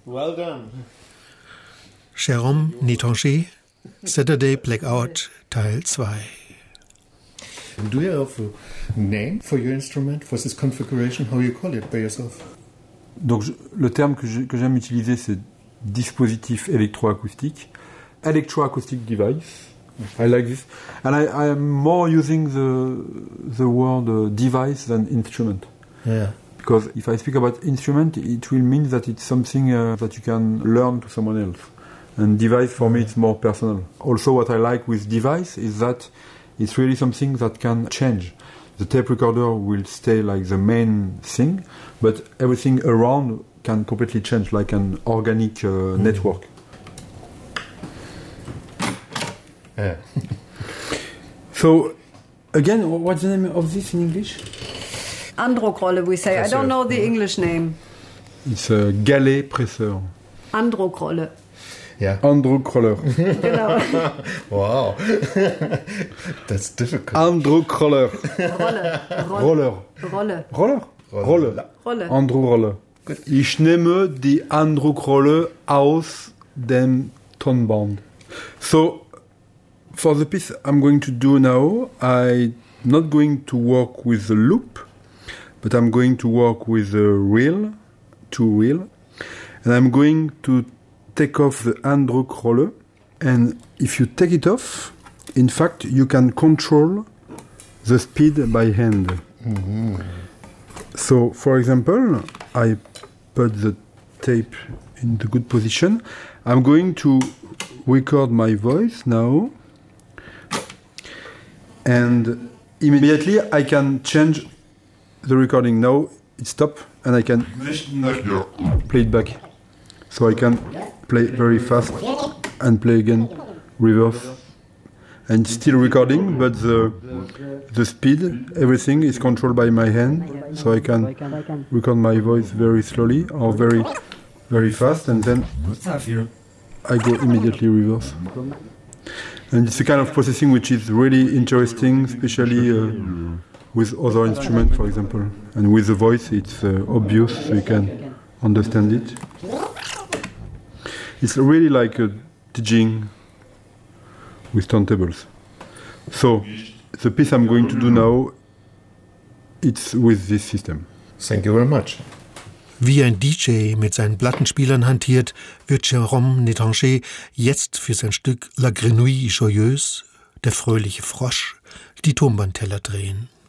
Well done. Jérôme Nétanger, Saturday Blackout, Teil 2. Do you have a name for your instrument, for this configuration? How you call it by yourself? Donc le terme que j'aime utiliser, c'est dispositif électroacoustique, electroacoustic device. I like this, and I am more using the word device than instrument. Yeah. Because if I speak about instrument, it will mean that it's something that you can learn to someone else. And device for me, it's more personal. Also, what I like with device is that it's really something that can change. The tape recorder will stay like the main thing, but everything around can completely change, like an organic network. Yeah. So, again, what's the name of this in English? Androckrolle, we say. I don't know the English name. It's a galet presseur. Androckrolle. Yeah. Androckroller. Genau. Wow. That's difficult. Androckroller. Rolle. Roller. Rolle. Roller. Rolle. Androckroller. Ich nehme die Androckrolle aus dem Tonband. So, for the piece I'm going to do now, I'm not going to work with the loop, but I'm going to work with the reel, two reel, and I'm going to take off the Androckrolle, and if you take it off, in fact, you can control the speed by hand. Mm-hmm. So, for example, I put the tape in the good position. I'm going to record my voice now, and immediately I can change the recording. Now it stopped, and I can play it back. So I can play very fast and play again, reverse, and still recording, but the speed, everything is controlled by my hand, so I can record my voice very slowly or very, very fast, and then I go immediately reverse. And it's a kind of processing which is really interesting, especially with other instruments, for example. And with the voice, it's obvious, so you can understand it. It's really like teaching with turntables. So, the piece I'm going to do now, it's with this system. Thank you very much. Wie ein DJ mit seinen Plattenspielern hantiert, wird Jérôme Nétanger jetzt für sein Stück La Grenouille Joyeuse, der fröhliche Frosch, die Tonbandteller drehen.